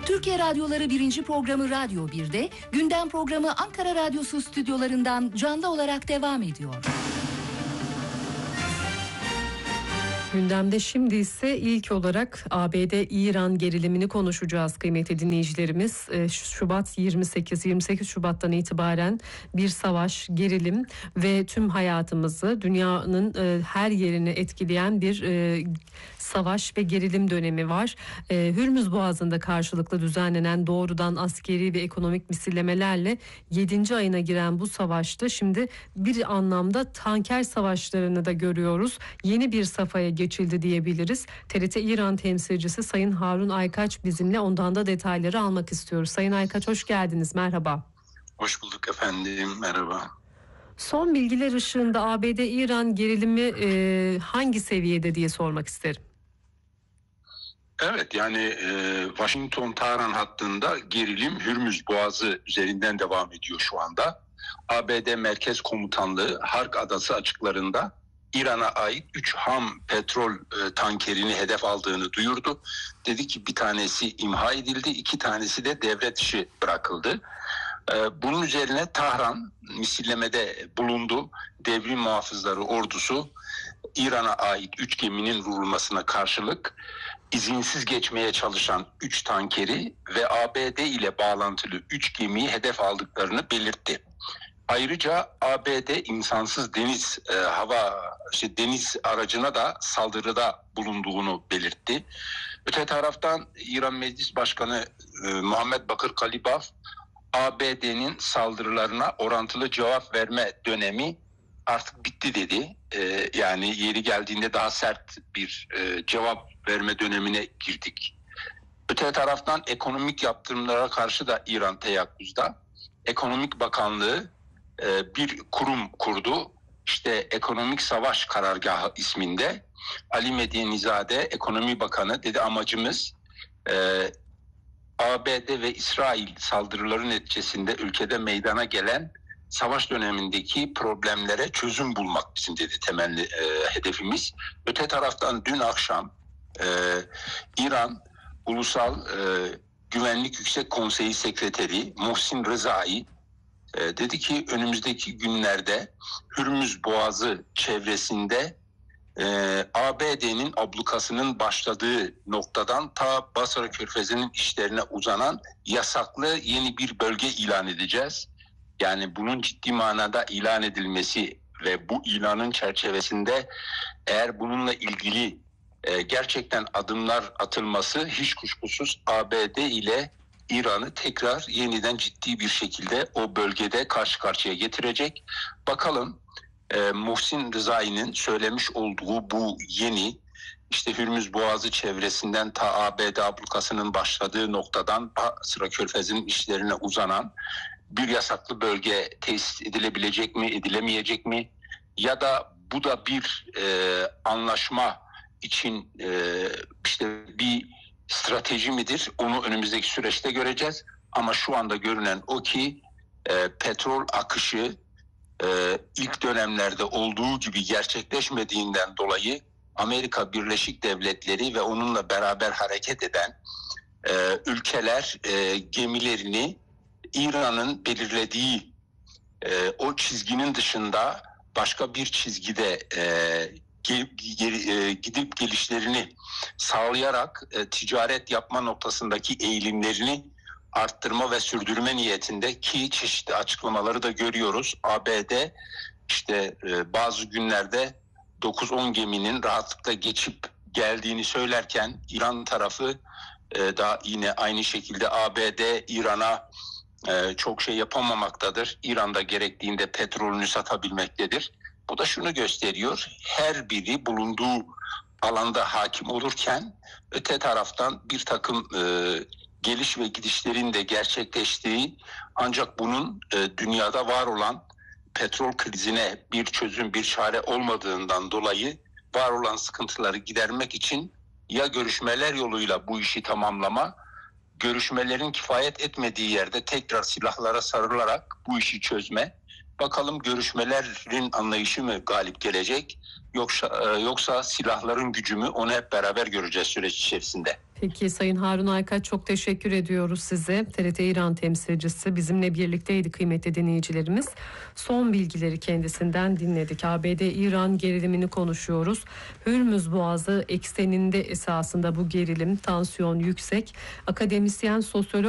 Türkiye Radyoları 1. programı Radyo 1'de, gündem programı Ankara Radyosu stüdyolarından canlı olarak devam ediyor. Gündemde şimdi ise ilk olarak ABD-İran gerilimini konuşacağız kıymetli dinleyicilerimiz. Şubat 28 Şubat'tan itibaren bir savaş, gerilim ve tüm hayatımızı, dünyanın her yerini etkileyen bir savaş ve gerilim dönemi var. Hürmüz Boğazı'nda karşılıklı düzenlenen doğrudan askeri ve ekonomik misillemelerle 7. ayına giren bu savaşta şimdi bir anlamda tanker savaşlarını da görüyoruz. Yeni bir safhaya geçildi diyebiliriz. TRT İran temsilcisi Sayın Harun Aykaç bizimle, ondan da detayları almak istiyoruz. Sayın Aykaç, hoş geldiniz, merhaba. Hoş bulduk efendim, merhaba. Son bilgiler ışığında ABD-İran gerilimi hangi seviyede diye sormak isterim. Evet, yani Washington-Tahran hattında gerilim Hürmüz Boğazı üzerinden devam ediyor şu anda. ABD Merkez Komutanlığı Hark Adası açıklarında İran'a ait 3 ham petrol tankerini hedef aldığını duyurdu. Dedi ki bir tanesi imha edildi, 2 tanesi de devre dışı bırakıldı. Bunun üzerine Tahran misillemede bulundu. Devrim Muhafızları ordusu İran'a ait 3 geminin vurulmasına karşılık izinsiz geçmeye çalışan 3 tankeri ve ABD ile bağlantılı 3 gemiyi hedef aldıklarını belirtti. Ayrıca ABD insansız deniz aracına da saldırıda bulunduğunu belirtti. Öte taraftan İran Meclis Başkanı Muhammed Bakır Kalibaf, ABD'nin saldırılarına orantılı cevap verme dönemi artık bitti dedi. Yani yeri geldiğinde daha sert bir cevap verme dönemine girdik. Öte taraftan ekonomik yaptırımlara karşı da İran teyakkuzda. Ekonomik Bakanlığı bir kurum kurdu. İşte Ekonomik Savaş Karargahı isminde. Ali Medyenizade Ekonomi Bakanı dedi, amacımız ABD ve İsrail saldırıları neticesinde ülkede meydana gelen savaş dönemindeki problemlere çözüm bulmak için dedi, temelli hedefimiz. Öte taraftan dün akşam İran Ulusal Güvenlik Yüksek Konseyi Sekreteri Muhsin Rızai dedi ki önümüzdeki günlerde Hürmüz Boğazı çevresinde ABD'nin ablukasının başladığı noktadan ta Basra Körfezi'nin işlerine uzanan yasaklı yeni bir bölge ilan edeceğiz. Yani bunun ciddi manada ilan edilmesi ve bu ilanın çerçevesinde eğer bununla ilgili gerçekten adımlar atılması hiç kuşkusuz ABD ile İran'ı tekrar yeniden ciddi bir şekilde o bölgede karşı karşıya getirecek. Bakalım Muhsin Rızai'nin söylemiş olduğu bu yeni işte Hürmüz Boğazı çevresinden ta ABD ablukasının başladığı noktadan Basra Körfezi'nin işlerine uzanan bir yasaklı bölge tesis edilebilecek mi, edilemeyecek mi? Ya da bu da bir anlaşma için işte bir strateji midir? Onu önümüzdeki süreçte göreceğiz. Ama şu anda görünen o ki petrol akışı ilk dönemlerde olduğu gibi gerçekleşmediğinden dolayı Amerika Birleşik Devletleri ve onunla beraber hareket eden ülkeler gemilerini İran'ın belirlediği o çizginin dışında başka bir çizgide gidip gelişlerini sağlayarak ticaret yapma noktasındaki eğilimlerini arttırma ve sürdürme niyetinde ki çeşitli açıklamaları da görüyoruz. ABD işte bazı günlerde 9-10 geminin rahatlıkla geçip geldiğini söylerken İran tarafı da yine aynı şekilde ABD İran'a çok şey yapamamaktadır. İran'da gerektiğinde petrolünü satabilmektedir. Bu da şunu gösteriyor. Her biri bulunduğu alanda hakim olurken öte taraftan bir takım geliş ve gidişlerin de gerçekleştiği, ancak bunun dünyada var olan petrol krizine bir çözüm, bir çare olmadığından dolayı var olan sıkıntıları gidermek için ya görüşmeler yoluyla bu işi tamamlama, görüşmelerin kifayet etmediği yerde tekrar silahlara sarılarak bu işi çözme. Bakalım görüşmelerin anlayışı mı galip gelecek yoksa silahların gücü mü, onu hep beraber göreceğiz süreç içerisinde. Peki Sayın Harun Aykaç, çok teşekkür ediyoruz size. TRT İran temsilcisi bizimle birlikteydi kıymetli dinleyicilerimiz. Son bilgileri kendisinden dinledik. ABD-İran gerilimini konuşuyoruz. Hürmüz Boğazı ekseninde esasında bu gerilim, tansiyon yüksek. Akademisyen, sosyolog